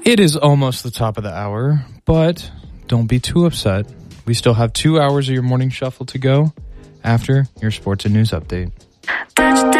It is almost the top of the hour, but don't be too upset. We still have 2 hours of your morning shuffle to go after your sports and news update.